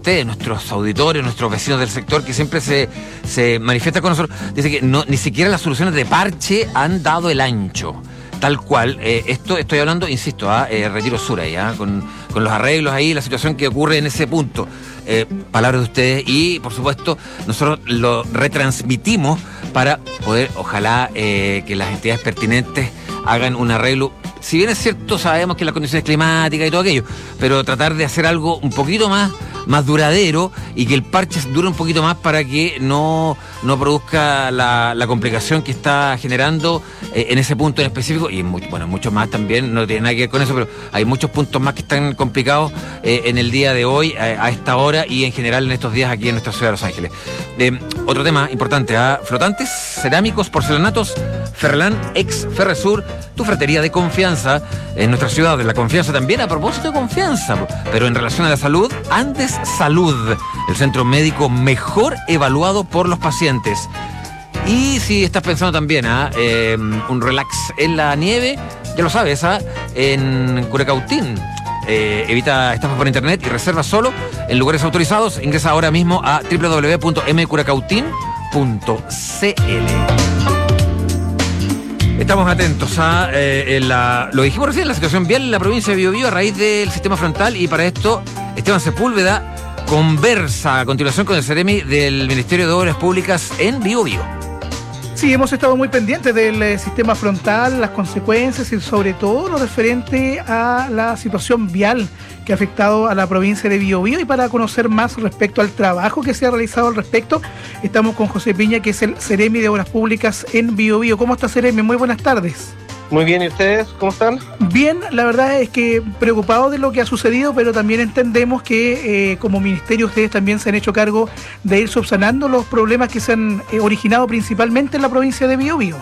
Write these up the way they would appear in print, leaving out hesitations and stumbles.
ustedes, nuestros auditores, nuestros vecinos del sector, que siempre se manifiesta con nosotros, dice que ni siquiera las soluciones de parche han dado el ancho. Tal cual, esto estoy hablando, insisto, Retiro Sur ahí, con los arreglos ahí, la situación que ocurre en ese punto. Palabras de ustedes y, por supuesto, nosotros lo retransmitimos para poder, ojalá, que las entidades pertinentes hagan un arreglo. Si bien es cierto, sabemos que las condiciones climáticas y todo aquello, pero tratar de hacer algo un poquito más duradero y que el parche dure un poquito más para que no produzca la complicación que está generando en ese punto en específico y muchos más también, no tiene nada que ver con eso, pero hay muchos puntos más que están complicados en el día de hoy, a esta hora y en general en estos días aquí en nuestra ciudad de Los Ángeles. Otro tema importante, flotantes, cerámicos, porcelanatos, Ferrelán, ex Ferresur, tu ferretería de confianza en nuestra ciudad, de la confianza también, a propósito de confianza, pero en relación a la salud, Andes Salud, el centro médico mejor evaluado por los pacientes. Y si estás pensando también un relax en la nieve, ya lo sabes, en Curacautín. Evita estafas por internet y reserva solo en lugares autorizados. Ingresa ahora mismo a www.mcuracautin.cl. Estamos atentos lo dijimos recién, la situación vial en la provincia de Biobío a raíz del sistema frontal, y para esto Esteban Sepúlveda conversa a continuación con el Seremi del Ministerio de Obras Públicas en Biobío. Sí, hemos estado muy pendientes del sistema frontal, las consecuencias y sobre todo lo referente a la situación vial que ha afectado a la provincia de Biobío, y para conocer más respecto al trabajo que se ha realizado al respecto, estamos con José Piña, que es el Seremi de Obras Públicas en Biobío. ¿Cómo está, Seremi? Muy buenas tardes. Muy bien, ¿y ustedes cómo están? Bien, la verdad es que preocupados de lo que ha sucedido, pero también entendemos que como ministerio ustedes también se han hecho cargo de ir subsanando los problemas que se han originado principalmente en la provincia de Biobío.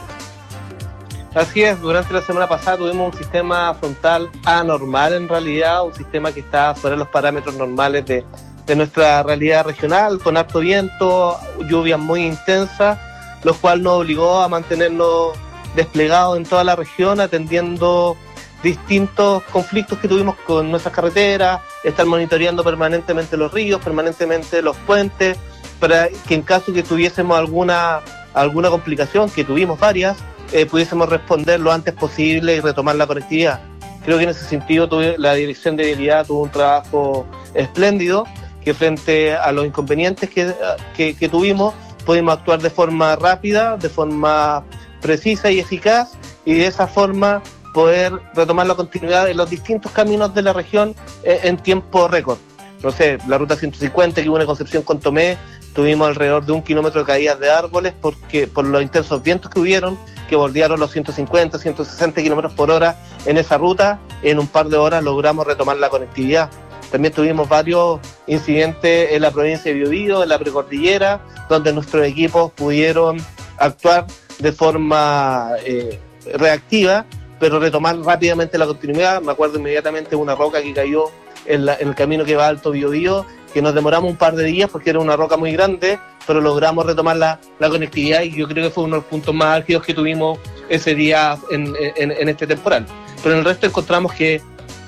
Así es, durante la semana pasada tuvimos un sistema frontal anormal en realidad, un sistema que está fuera de los parámetros normales de nuestra realidad regional, con harto viento, lluvias muy intensas, lo cual nos obligó a mantenernos desplegados en toda la región, atendiendo distintos conflictos que tuvimos con nuestras carreteras, estar monitoreando permanentemente los ríos, permanentemente los puentes, para que en caso que tuviésemos alguna complicación, que tuvimos varias, pudiésemos responder lo antes posible y retomar la conectividad. Creo que en ese sentido la Dirección de Vialidad tuvo un trabajo espléndido, que frente a los inconvenientes que tuvimos, pudimos actuar de forma rápida, de forma precisa y eficaz, y de esa forma poder retomar la continuidad de los distintos caminos de la región en tiempo récord. No sé, la ruta 150 que une Concepción con Tomé, tuvimos alrededor de 1 kilómetro de caídas de árboles por los intensos vientos que hubieron, que bordearon los 150, 160 kilómetros por hora en esa ruta. En un par de horas logramos retomar la conectividad. También tuvimos varios incidentes en la provincia de Biobío, en la precordillera, donde nuestros equipos pudieron actuar de forma reactiva, pero retomar rápidamente la continuidad. Me acuerdo inmediatamente de una roca que cayó en el camino que va a Alto Biobío, que nos demoramos un par de días porque era una roca muy grande, pero logramos retomar la conectividad, y yo creo que fue uno de los puntos más álgidos que tuvimos ese día en este temporal. Pero en el resto encontramos que,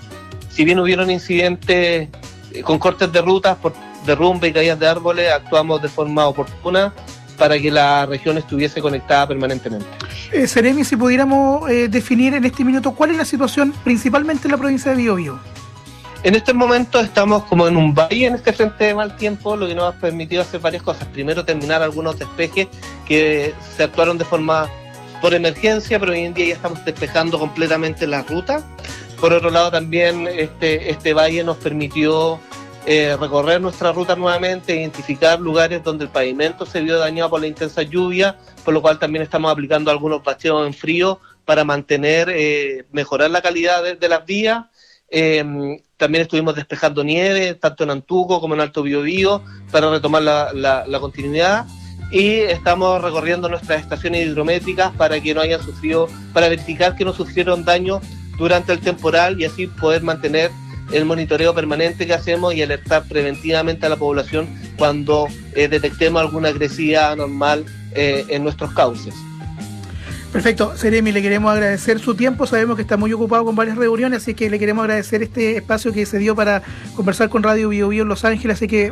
si bien hubieron incidentes con cortes de rutas por derrumbe y caídas de árboles, actuamos de forma oportuna para que la región estuviese conectada permanentemente. Seremi, si pudiéramos definir en este minuto cuál es la situación principalmente en la provincia de Biobío. En este momento estamos como en un valle en este frente de mal tiempo, lo que nos ha permitido hacer varias cosas. Primero, terminar algunos despejes que se actuaron de forma por emergencia, pero hoy en día ya estamos despejando completamente la ruta. Por otro lado, también este valle nos permitió recorrer nuestra ruta nuevamente, identificar lugares donde el pavimento se vio dañado por la intensa lluvia, por lo cual también estamos aplicando algunos bacheos en frío para mejorar la calidad de las vías. También estuvimos despejando nieve, tanto en Antuco como en Alto Biobío, para retomar la continuidad, y estamos recorriendo nuestras estaciones hidrométricas para verificar que no sufrieron daño durante el temporal, y así poder mantener el monitoreo permanente que hacemos y alertar preventivamente a la población cuando detectemos alguna agresividad anormal en nuestros cauces. Perfecto, Seremi, le queremos agradecer su tiempo, sabemos que está muy ocupado con varias reuniones, así que le queremos agradecer este espacio que se dio para conversar con Radio Biobío en Los Ángeles, así que